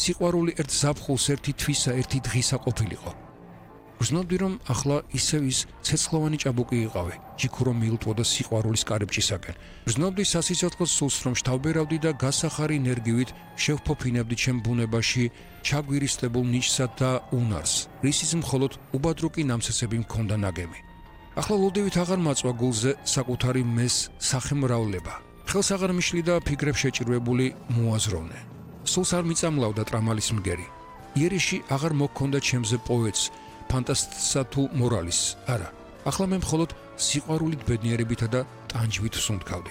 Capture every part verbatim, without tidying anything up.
სიყვარული ერთ ზაფხულს, ერთი თვისა, ერთი დღისა ყოფილიყო. გრძნობდი, რომ ახლა ისევ ის ცეცხლოვანი ჭაბუკი იყავი, ჯიქუ რომ მიილტვოდა სიყვარულის კარიბჭისაკენ. გრძნობდი სასიცოცხლო სულს, რომ შთავბერავდი და გასახარი ენერგივით შევფოფინებდი ჩემ ბუნებაში ჩაგვირისდებულ ნიშსა და უნარს, რისიც მხოლოდ უბადრუკი ნამსესები მქონდა ნაგები. ახლა ლოდივით აღარ მაწვა გულზე საკუთარი მეს სახემრავლება. ხელს აღარ მიშლიდა ფიქრებს შეჭირვებული მოაზროვნე. სულს არ მიწამლავდა ტრამალის მგერი. იერიში აღარ მოქონდა ჩემზე პოეტს, ფანტასტსა თუ მორალის, არა. ახლა მე მხოლოდ სიყვარულით ბედნიერებითა და ტანჯვით ვსუნთქავდი.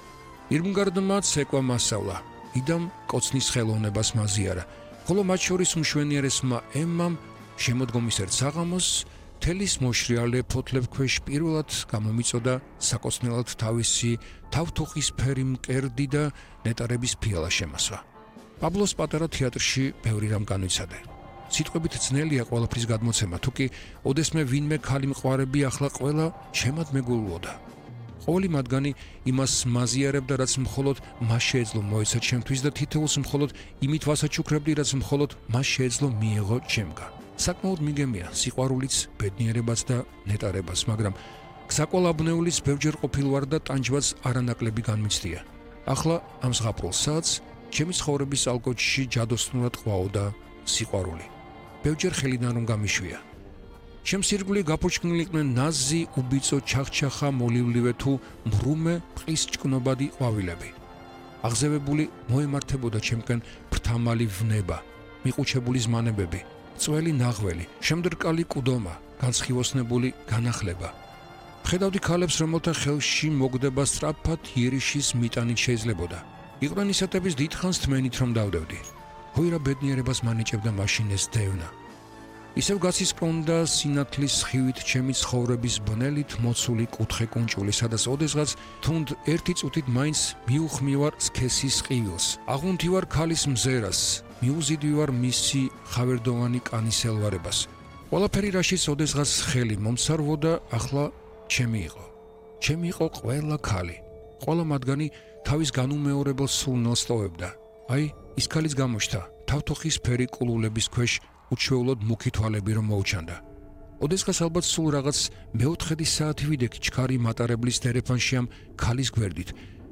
ირმგარდმა ცეკვა მასავლა, იდამ კოცნის ხელოვნებას მაზიარა, ხოლო მათ შორის უმშვენიერესმა ემამ შემოდგომის ერთ საღამოს თელის მოშრიალე ფოთლებ ქვეშ პირველად გამომიწოდა საკოცნელად თავისი თავთუხისფერი მკერდი და ნეტარების ფიალა შემასვა. პაბლოს პატარა თეატრში ბევრი რამ განვიცადე. სიტყვებით ძნელია ყველაფრის გადმოცემა, თუკი ოდესმე ვინმე ქალი მყوارები ახლა ყველა ჩემად მეგულვოდა. ყოველი მათგანი იმას მაზიარებდა, რაც მხოლოდ მას შეეძლო მოეცა ჩემთვის და თითოეულს მხოლოდ იმით ვასაჩუქრებდი, რაც მხოლოდ მას შეეძლო მიეღო ჩემგან. საკმაოდ მიგემია სიყვარულიც, ბედნიერებაც და ნეტარებას, მაგრამ გზაკვალაბნეულიც ბევრჯერ ყოფილ ვარ და ტანჯვაც არანაკლები განმიცდია. ახლა ამ ზღაპრულ საათს ჩემი ცხოვრების ალკოჩში ჯადოსნურად ყვაოდა სიყვარული. ბევრჯერ ხელიდან რომ გამიშვია. ჩემს ირგვლივ გაფუჩქნილიყვნენ ნაზი, უბიწო, ჩახჩახა, მოლივლივე თუ მბრუმე ტყის ჭკნობადი ყვავილები. აღზევებული მოემართებოდა ჩემკენ ფრთამალი ვნება, მიყუჩებული ზმანებები, წველი ნაღველი, შემდრკალი კუდომა, განსხივოსნებული განახლება. ხედავდი ქალებს, რომელთა ხელში მოგდება სწრაფად იერიშის მიტანით შეიძლებოდა. იყვნენ ისეთების დიდხანს თმენით რომ დავდევდი. ჰოირა ბედნიერებას მანიჭებდა მაშინ ეს დევნა. ისევ გასისკონდა სინათლის ხივით ჩემი ცხოვრების ბნელით მოცული კუთხე კუნჭული, სადაც ოდესღაც თუნდ ერთი წუთით მაინც მიუხმივარ სქესის ყივილს. აღუნთი ვარ ქალის მზერას, მიუზიდი ვარ მისი ხავერდოვანი კანის ელვარებას. ყველაფერი რაშიც ოდესღაც ხელი მომსარვოდა, ახლა ჩემი იყო. ჩემი იყო ყველა ქალი. ყველა მათგანი თავის განუმეორებელ სურნელს ტოვებდა. აი, ის ქალიც გამოჩნდა, თავთუხის ფერი კულულების ქვეშ უჩვეულოდ მუქი თვალები რომ მოუჩანდა. ოდესღაც ალბათ სულ რაღაც მეოთხედი საათი ვიდექი ჩქარი მატარებლის დერეფანში ამ ქალის გვერდით.